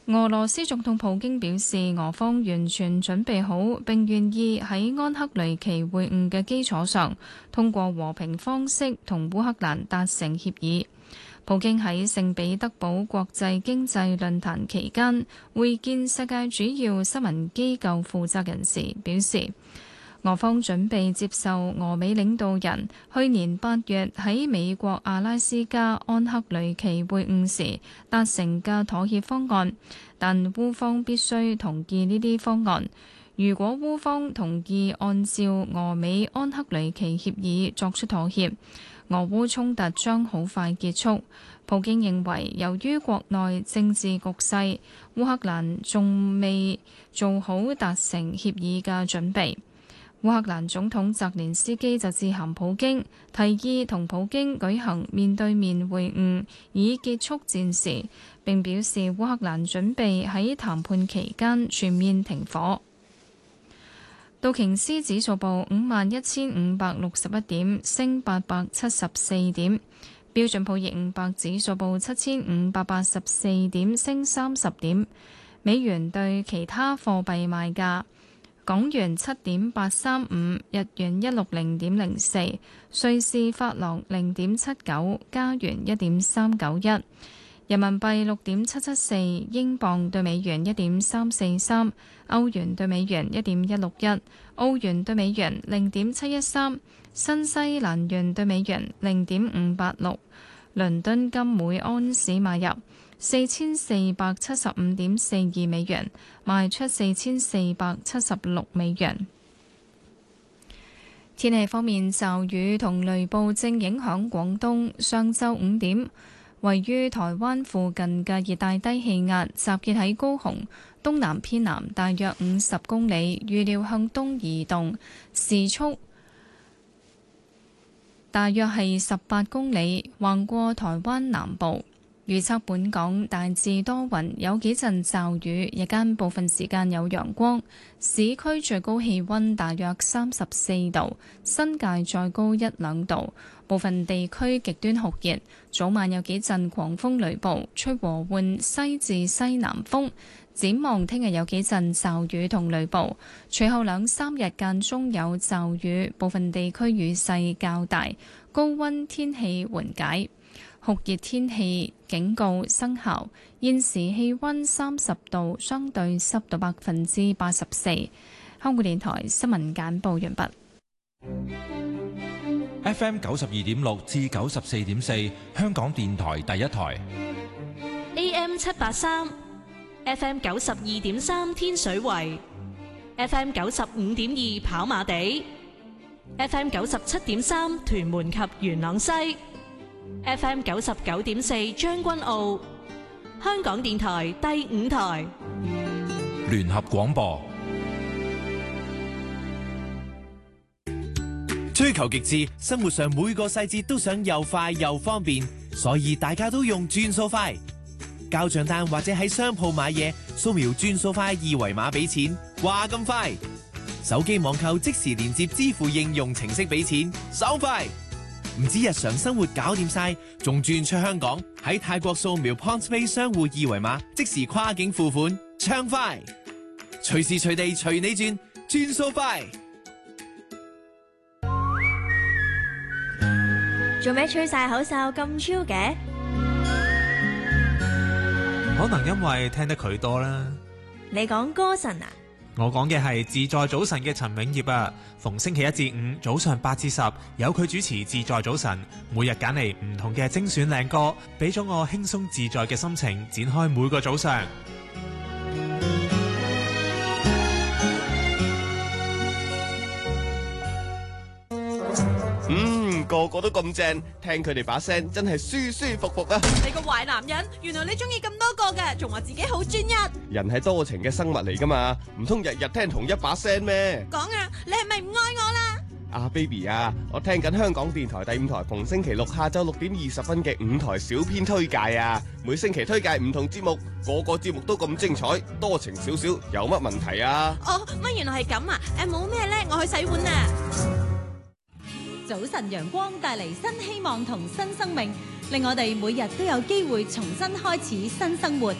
俄羅斯總統普京表示，俄方完全準備好，並願意喺安克雷奇會晤嘅基礎上，通過和平方式同烏克蘭達成協議。普京喺聖彼得堡國際經濟論壇期間會見世界主要新聞機構負責人時表示，俄方準備接受俄美領導人去年8月喺美國阿拉斯加安克雷奇會晤時達成嘅妥協方案，但烏方必須同意呢啲方案。如果烏方同意按照俄美安克雷奇協議作出妥協，俄烏衝突將好快結束。普京認為，由於國內政治局勢，烏克蘭仲未做好達成協議嘅準備。烏克蘭總統澤連斯基就致函普京，提議同普京舉行面對面會晤，以結束戰事，並表示烏克蘭準備喺談判期間全面停火。道瓊斯指數報51,561點，升874點；標準普爾500指數報7,584點，升30點。美元對其他貨幣賣價：港元7.835，日元160.04，瑞士法郎0.79，加元1.391。人民幣6.774，英鎊對美元1.343，歐元對美元1.161，澳元對美元0.713，新西蘭元對美元0.586。倫敦金每安士買入4475.42美元，賣出4476美元。天氣方面，驟雨同雷暴正影響廣東。上晝5點，位於台灣附近嘅熱帶低氣壓集結喺高雄東南偏南大約50公里，預料向東移動，時速大約係18公里，橫過台灣南部。預測本港大致多雲，有幾陣驟雨，日間部分時間有陽光。市區最高氣溫大約34度，新界再高1-2度。部分地區極端酷熱，早晚有幾陣狂風雷暴，吹和緩西至西南風。展望聽日有幾陣驟雨同雷暴，隨後2-3日間中有驟雨，部分地區雨勢較大，高溫天氣緩解。酷熱天氣警告生效，現時氣溫30度，相對濕度84%。香港電台新聞簡報完畢。 FM 92.6至94.4，香港電台第一台。 AM 783 ，FM 92.3天水圍，FM 95.2跑馬地，FM 97.3屯門及元朗西。FM 99.4將軍澳，香港電台第5台聯合廣播。 追求極致，生活上每個細節都想又快又方便，所以大家都用轉數快。交賬單或者喺商鋪買嘢，掃描轉數快2維碼俾錢，話咁快。手機網購即時連接支付應用程式俾錢，爽快。唔止日常生活搞掂晒，仲轉出香港，喺泰國掃描 PointsPay 商戶2維碼，即時跨境付款，暢快。隨時隨地隨你轉，轉數快。 做咩吹晒口哨咁 chill 嘅？ 可能因為聽得佢多啦。 你講歌神啊？ 我講嘅係自在早晨嘅陳永業啊，逢星期1至5早上8至10，有佢主持自在早晨，每日揀嚟唔同嘅精選靚歌，俾咗我輕鬆自在嘅心情，展開每個早上。 個個都咁正，聽佢哋把聲真係舒舒服服啊！ 你個壞男人，原來你中意咁多個嘅，仲話自己好專一。 人係多情嘅生物嚟噶嘛，唔通日日聽同一把聲咩？ 講啊，你係咪唔愛我啦？ 啊 baby 啊，我聽緊香港電台第5台逢星期六下晝6點20分嘅5台小編推介啊，每星期推介唔同節目，個個節目都咁精彩，多情少少有乜問題啊？ 哦，乜原來係咁啊？冇咩咧，我去洗碗啊。 早晨陽光帶嚟新希望同新生命，令我哋每日都有機會重新開始新生活。